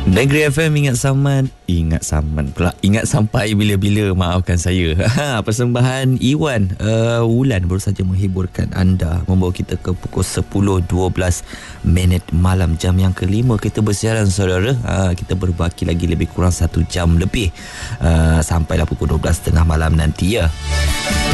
Negeri FM ingat sampai bila-bila, maafkan saya. Persembahan Iwan Wulan baru saja menghiburkan anda, membawa kita ke pukul 10.12 malam, jam yang kelima kita bersiaran, saudara. Kita berbaki lagi lebih kurang 1 jam lebih, sampailah pukul 12.30 malam nanti, ya.